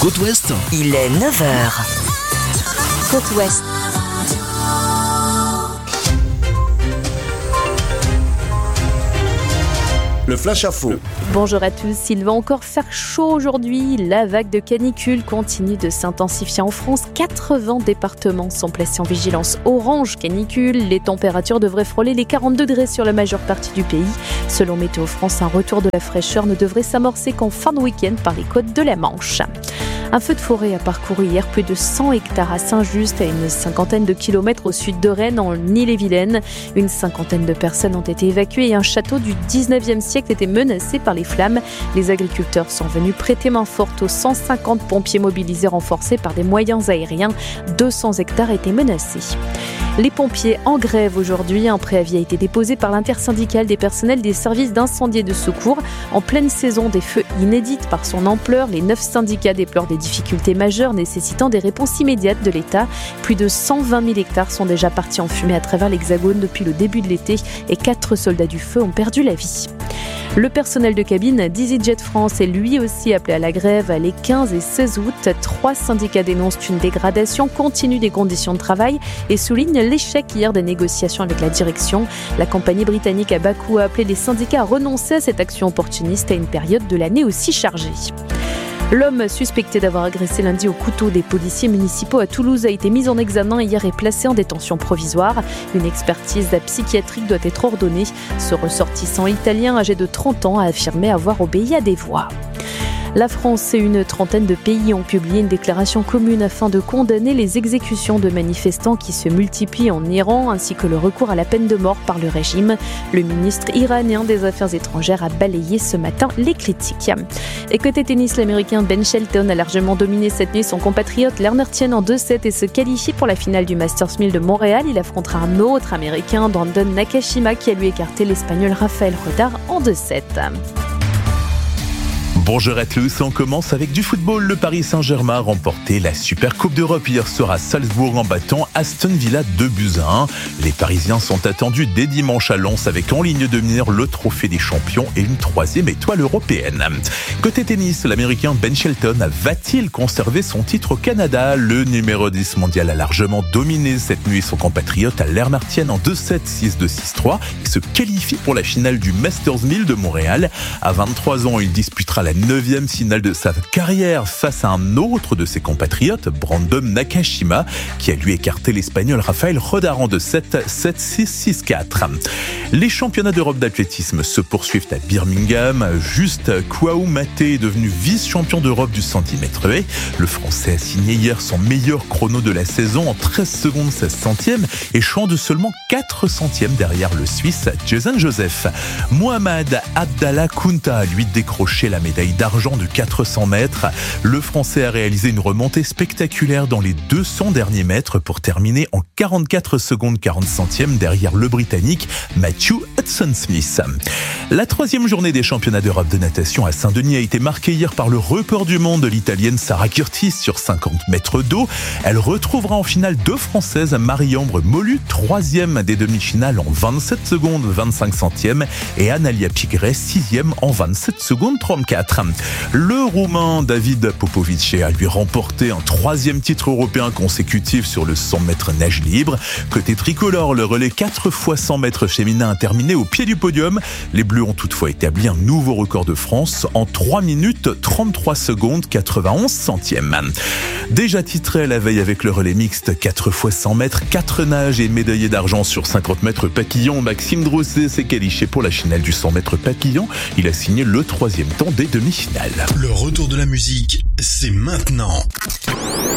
Côte Ouest. Il est 9h. Côte Ouest. Le flash info. Bonjour à tous, il va encore faire chaud aujourd'hui. La vague de canicule continue de s'intensifier en France. 80 départements sont placés en vigilance orange canicule. Les températures devraient frôler les 40 degrés sur la majeure partie du pays. Selon Météo France, un retour de la fraîcheur ne devrait s'amorcer qu'en fin de week-end par les côtes de la Manche. Un feu de forêt a parcouru hier plus de 100 hectares à Saint-Just, à une cinquantaine de kilomètres au sud de Rennes, en Ille-et-Vilaine. Une cinquantaine de personnes ont été évacuées et un château du 19e siècle était menacé par les flammes. Les agriculteurs sont venus prêter main forte aux 150 pompiers mobilisés renforcés par des moyens aériens. 200 hectares étaient menacés. Les pompiers en grève aujourd'hui. Un préavis a été déposé par l'intersyndicale des personnels des services d'incendie et de secours. En pleine saison des feux inédites par son ampleur, les 9 syndicats déplorent des difficultés majeures nécessitant des réponses immédiates de l'État. Plus de 120 000 hectares sont déjà partis en fumée à travers l'Hexagone depuis le début de l'été et 4 soldats du feu ont perdu la vie. Le personnel de cabine d'EasyJet France est lui aussi appelé à la grève les 15 et 16 août. 3 syndicats dénoncent une dégradation continue des conditions de travail et soulignent l'échec hier des négociations avec la direction. La compagnie britannique à Bakou a appelé les syndicats à renoncer à cette action opportuniste à une période de l'année aussi chargée. L'homme suspecté d'avoir agressé lundi au couteau des policiers municipaux à Toulouse a été mis en examen hier et placé en détention provisoire. Une expertise psychiatrique doit être ordonnée. Ce ressortissant italien âgé de 30 ans a affirmé avoir obéi à des voix. La France et une trentaine de pays ont publié une déclaration commune afin de condamner les exécutions de manifestants qui se multiplient en Iran, ainsi que le recours à la peine de mort par le régime. Le ministre iranien des Affaires étrangères a balayé ce matin les critiques. Et côté tennis, l'Américain Ben Shelton a largement dominé cette nuit son compatriote Lerner Tien en 2-7 et se qualifie pour la finale du Masters 1000 de Montréal. Il affrontera un autre Américain, Brandon Nakashima, qui a lui écarté l'Espagnol Rafael Rodar en 2-7. Bonjour à tous, on commence avec du football. Le Paris Saint-Germain a remporté la Super Coupe d'Europe hier soir à Salzbourg en battant Aston Villa 2-1. Les Parisiens sont attendus dès dimanche à Lens avec en ligne de mire le trophée des champions et une 3e étoile européenne. Côté tennis, l'Américain Ben Shelton va-t-il conserver son titre au Canada? Le numéro 10 mondial a largement dominé cette nuit son compatriote Lerner Tien en 2-7, 6-2, 6-3. Il se qualifie pour la finale du Masters 1000 de Montréal. À 23 ans, il disputera la 9e finale de sa carrière face à un autre de ses compatriotes, Brandon Nakashima, qui a lui écarté l'Espagnol Rafael Rodar en 2-7, 7-6, 6-4. Les championnats d'Europe d'athlétisme se poursuivent à Birmingham. Juste Kouaoumate est devenu vice-champion d'Europe du 110 mètres haies. Le Français a signé hier son meilleur chrono de la saison en 13 secondes 16 centièmes, échouant de seulement 4 centièmes derrière le Suisse Jason Joseph. Mohamed Abdallah Kounta a lui décroché la médaille d'argent de 400 mètres. Le Français a réalisé une remontée spectaculaire dans les 200 derniers mètres pour terminer en 44 secondes 40 centièmes derrière le Britannique Matthew Hudson-Smith. La 3e journée des championnats d'Europe de natation à Saint-Denis a été marquée hier par le record du monde de l'Italienne Sara Curtis sur 50 mètres d'eau. Elle retrouvera en finale 2 Françaises, Marie-Ambre Molu, 3e des demi-finales en 27 secondes 25 centièmes et Analia Pigret, 6e en 27 secondes 34. Le Roumain David Popovic a lui remporté un 3e titre européen consécutif sur le 100 mètres nage libre. Côté tricolore, le relais 4 x 100 mètres féminin a terminé au pied du podium. Les Bleus ont toutefois établi un nouveau record de France en 3 minutes 33 secondes 91 centièmes. Déjà titré la veille avec le relais mixte 4 x 100 mètres, 4 nages et médaillé d'argent sur 50 mètres papillon, Maxime Drousset s'est qualifié pour la finale du 100 mètres papillon. Il a signé le 3e temps des demi-finales. Le retour de la musique, c'est maintenant.